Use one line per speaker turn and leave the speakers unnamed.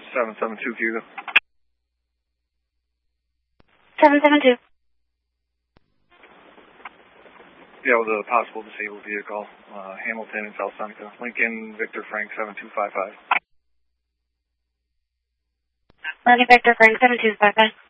772 Hugo.
772.
Yeah, with a possible disabled vehicle, Hamilton and South Seneca. Lincoln Victor Frank 7255.
Lincoln Victor Frank 7255.